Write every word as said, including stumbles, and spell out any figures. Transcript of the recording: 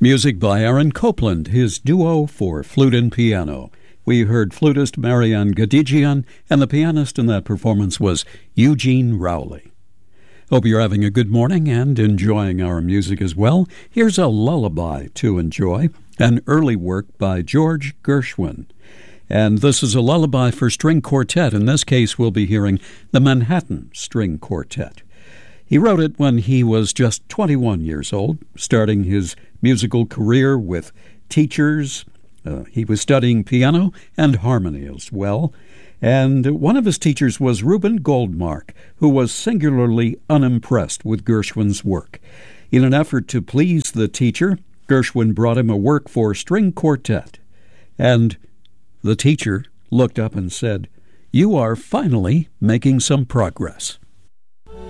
Music by Aaron Copland, his duo for flute and piano. We heard flutist Marianne Gadigian, and the pianist in that performance was Eugene Rowley. Hope you're having a good morning and enjoying our music as well. Here's a lullaby to enjoy, an early work by George Gershwin. And this is a lullaby for string quartet. In this case, we'll be hearing the Manhattan String Quartet. He wrote it when he was just twenty-one years old, starting his musical career with teachers. Uh, he was studying piano and harmony as well. And one of his teachers was Reuben Goldmark, who was singularly unimpressed with Gershwin's work. In an effort to please the teacher, Gershwin brought him a work for string quartet. And the teacher looked up and said, "You are finally making some progress."